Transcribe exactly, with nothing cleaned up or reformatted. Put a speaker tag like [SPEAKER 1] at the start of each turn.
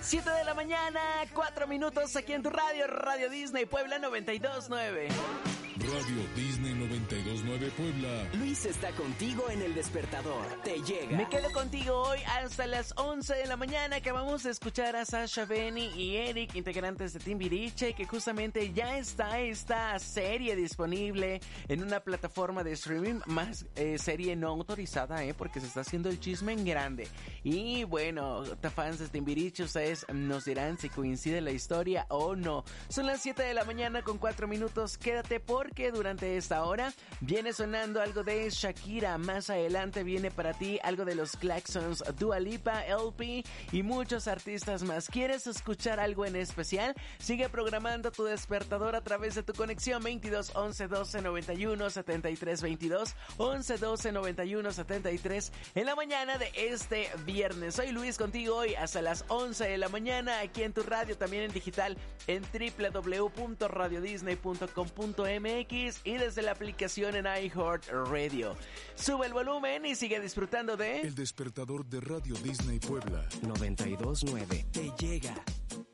[SPEAKER 1] siete de la mañana, cuatro minutos aquí en tu radio, Radio Disney Puebla noventa y dos nueve.
[SPEAKER 2] Radio Disney noventa y dos nueve Puebla.
[SPEAKER 3] Luis está contigo en El Despertador. Te llega.
[SPEAKER 1] Me quedo contigo hoy hasta las once de la mañana. Acabamos de escuchar a Sasha, Benny y Eric, integrantes de Timbiriche, que justamente ya está esta serie disponible en una plataforma de streaming, más eh, serie no autorizada, eh, porque se está haciendo el chisme en grande. Y bueno, fans de Timbiriche, ustedes nos dirán si coincide la historia o no. Son las siete de la mañana con cuatro minutos. Quédate por que durante esta hora viene sonando algo de Shakira. Más adelante viene para ti algo de los Claxons, Dua Lipa, L P y muchos artistas más. ¿Quieres escuchar algo en especial? Sigue programando tu despertador a través de tu conexión veintidós once doce noventa y uno setenta y tres veintidós once doce noventa y uno setenta y tres en la mañana de este viernes. Soy Luis contigo hoy hasta las once de la mañana aquí en tu radio, también en digital en doble u doble u doble u punto radio disney punto com punto m x y desde la aplicación en iHeartRadio. Sube el volumen y sigue disfrutando de
[SPEAKER 2] El Despertador de Radio Disney Puebla
[SPEAKER 3] noventa y dos nueve. Te llega.